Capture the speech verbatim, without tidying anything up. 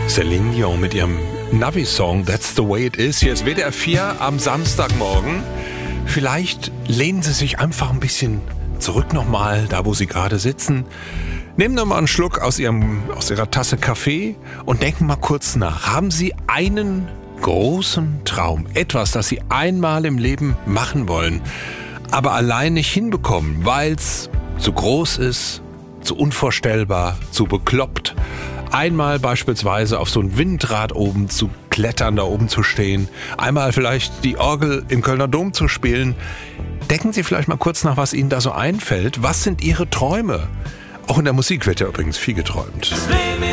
Celine Dion mit ihrem Navi-Song That's the way it is. Hier ist W D R vier am Samstagmorgen. Vielleicht lehnen Sie sich einfach ein bisschen zurück nochmal, da wo Sie gerade sitzen. Nehmen Sie mal einen Schluck aus, Ihrem, aus Ihrer Tasse Kaffee und denken mal kurz nach. Haben Sie einen großen Traum, etwas, das Sie einmal im Leben machen wollen, aber allein nicht hinbekommen, weil es zu groß ist, zu unvorstellbar, zu bekloppt? Einmal beispielsweise auf so ein Windrad oben zu klettern, da oben zu stehen. Einmal vielleicht die Orgel im Kölner Dom zu spielen. Denken Sie vielleicht mal kurz nach, was Ihnen da so einfällt. Was sind Ihre Träume? Auch in der Musik wird ja übrigens viel geträumt.